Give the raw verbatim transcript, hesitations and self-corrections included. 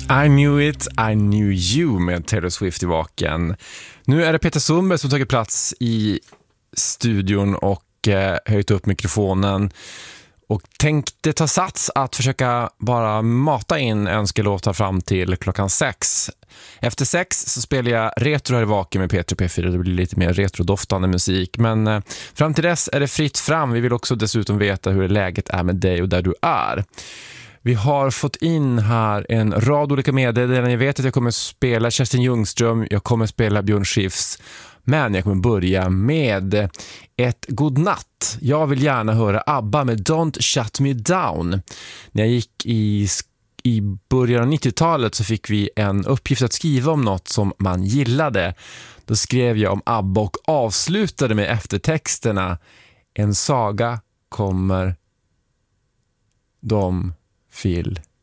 I knew it, I knew you med Taylor Swift i vaken. Nu är det Peter Sundberg som tagit plats i studion och eh, höjt upp mikrofonen och tänkte ta sats att försöka bara mata in önskelåtar fram till klockan sex. Efter sex så spelar jag retro här i vaken med Peter P fyra. Det blir lite mer retrodoftande musik. Men eh, fram till dess är det fritt fram. Vi vill också dessutom veta hur läget är med dig och där du är. Vi har fått in här en rad olika meddelanden. Jag vet att jag kommer spela Kerstin Ljungström. Jag kommer spela Björn Skifs. Men jag kommer börja med ett godnatt. Jag vill gärna höra ABBA med Don't Shut Me Down. När jag gick i, i början av nittiotalet så fick vi en uppgift att skriva om något som man gillade. Då skrev jag om ABBA och avslutade med eftertexterna. En saga kommer de fil